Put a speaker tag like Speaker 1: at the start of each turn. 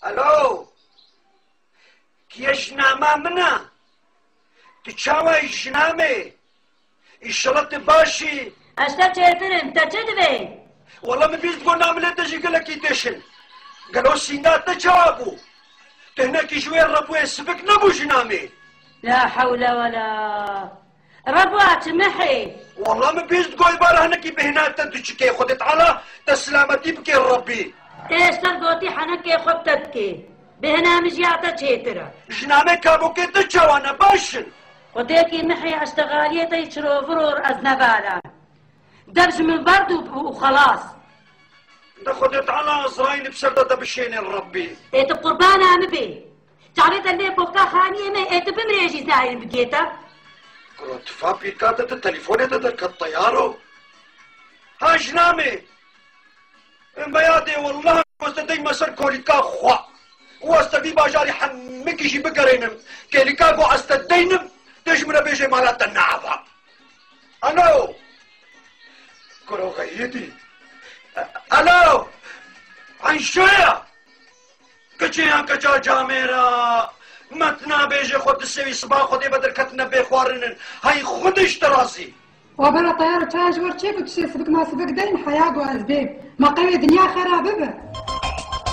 Speaker 1: الو كيش نعمة منا تشاوي جنامي الشلط باشي
Speaker 2: اشتا چهترم تا چه دوی؟
Speaker 1: والله من بيزد قول نعمل تجي قلك يدشن قالوا سينات تشابو تهناك شوية الربو يسفك نبو جنامي
Speaker 2: لا حول ولا ربوات محي
Speaker 1: والله من بيزد قول بارا هناكي بهنات تدشكي خدت على تسلامتي بكي الربي
Speaker 2: ايش ترقوتي حنكي خبتتكي بهنا مجيعتا چهترا
Speaker 1: جنامي كابو كي تشاوانا باشن
Speaker 2: وديكي محي اشتغالية يشرو فرور ازنبالا درج من برد وخلاص
Speaker 1: ده خدت على ازراين بسردة بشين الربي
Speaker 2: ايت قربان عم بي تعريت اللي بوكا خانية ما ايت بمريجي زاين بقيتا
Speaker 1: كروت فابي كاتت التليفون تدرك الطيارو ها جنامي بيادي والله واستدي مسر كوليكا خوا واستدي باجاري حمكي جي بقرينم كوليكا قو استدينم تجمنا بيجي مالات النعفة الو كرو غيدي الو عن شوية كچيان كچا جاميرا متنا بيجي خود السوي صباح خودي بدر كتنا بيخوارنن هاي خودش تراسي
Speaker 3: وبلا طيارة تاج ورشيك وتشي سبك ما سبك دين حياة وأزبيب ما قوي دنيا خرابة